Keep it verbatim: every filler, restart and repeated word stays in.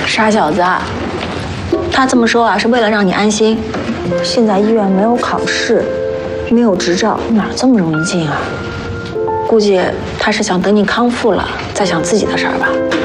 傻小子啊！他这么说啊，是为了让你安心。现在医院没有考试，没有执照，哪这么容易进啊？估计他是想等你康复了，再想自己的事儿吧。